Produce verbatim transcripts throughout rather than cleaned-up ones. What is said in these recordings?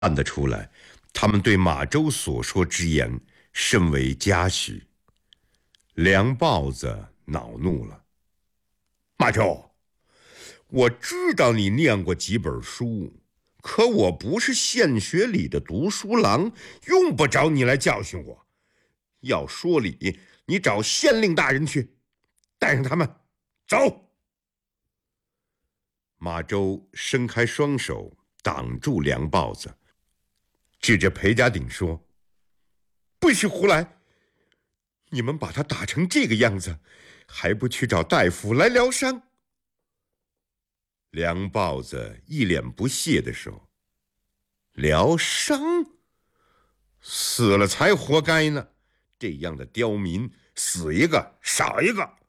看得出来，他们对马周所说之言甚为嘉许。梁豹子恼怒了：“马周，我知道你念过几本书，可我不是县学里的读书郎，用不着你来教训我。要说理，你找县令大人去，带上他们走。”马周伸开双手挡住梁豹子，指着裴家鼎说：“不许胡来！你们把他打成这个样子，还不去找大夫来疗伤？”梁豹子一脸不屑地说：“疗伤？死了才活该呢！这样的刁民，死一个少一个！”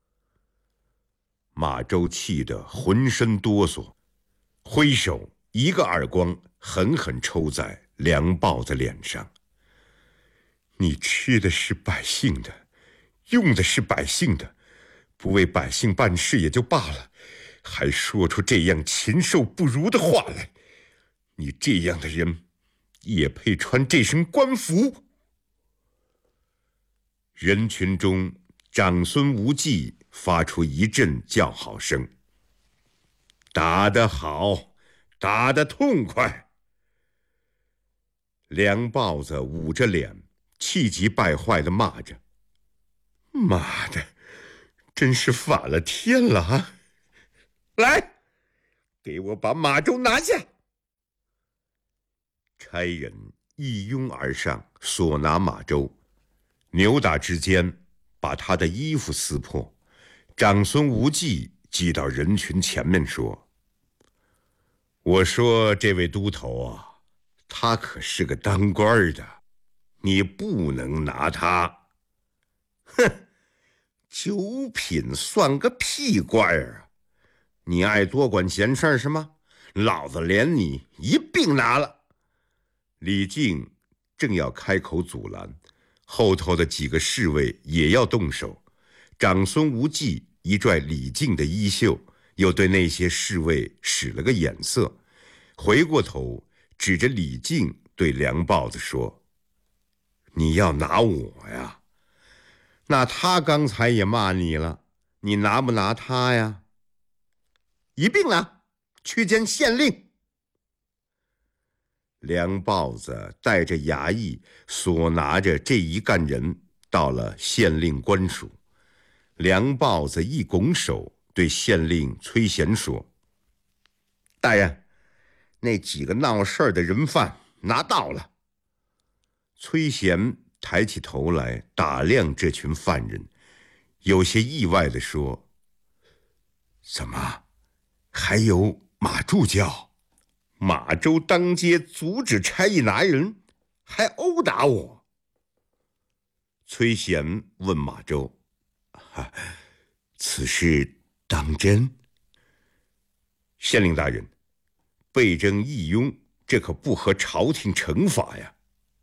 马周气得浑身哆嗦，挥手一个耳光狠狠抽在梁豹子脸上。“你吃的是百姓的，用的是百姓的，不为百姓办事也就罢了，还说出这样禽兽不如的话来！你这样的人也配穿这身官服？”人群中，长孙无忌发出一阵叫好声：“打得好，打得痛快！”梁豹子捂着脸，气急败坏地骂着：“妈的，真是反了天了啊！来，给我把马周拿下！”差人一拥而上，索拿马周，扭打之间把他的衣服撕破。长孙无忌挤到人群前面说：“我说这位都头啊，他可是个当官的，你不能拿他。”“哼，九品算个屁官啊！你爱多管闲事是吗？老子连你一并拿了！”李靖正要开口阻拦，后头的几个侍卫也要动手。长孙无忌一拽李靖的衣袖，又对那些侍卫使了个眼色，回过头指着李靖对梁豹子说：“你要拿我呀？那他刚才也骂你了，你拿不拿他呀？一并拿，去见县令。”梁豹子带着衙役所拿着这一干人到了县令官署。梁豹子一拱手对县令崔贤说：“大人，那几个闹事儿的人犯拿到了。”崔贤抬起头来打量这群犯人，有些意外地说：“怎么还有马助教？马周当街阻止差役拿人，还殴打我。”崔贤问马周：“啊，此事当真？”“县令大人，被征义庸，这可不合朝廷惩罚呀。”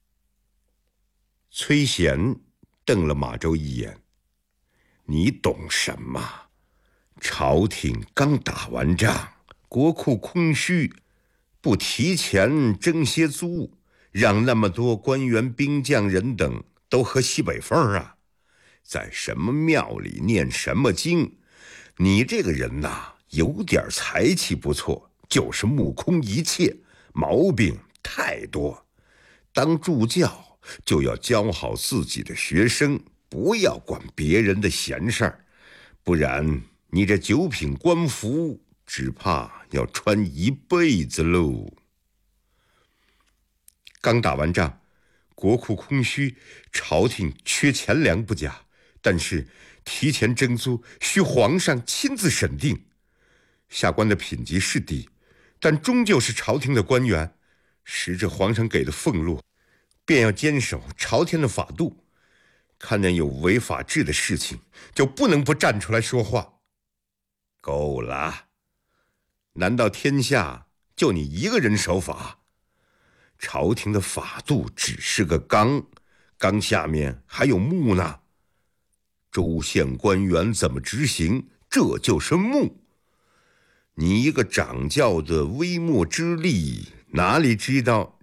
崔贤瞪了马周一眼：“你懂什么？朝廷刚打完仗，国库空虚，不提前征些租，让那么多官员兵将人等都喝西北风啊，在什么庙里念什么经。你这个人呐，有点才气不错，就是目空一切，毛病太多。当助教就要教好自己的学生，不要管别人的闲事儿，不然你这九品官服只怕要穿一辈子喽。刚打完仗，国库空虚，朝廷缺钱粮不假，但是提前征租需皇上亲自审定。下官的品级是低，但终究是朝廷的官员，识着皇上给的俸禄，便要坚守朝廷的法度。看见有违法治的事情，就不能不站出来说话。够了，难道天下就你一个人守法？朝廷的法度只是个纲，纲下面还有目呢。州县官员怎么执行，这就是目。你一个掌教的微末之力，哪里知道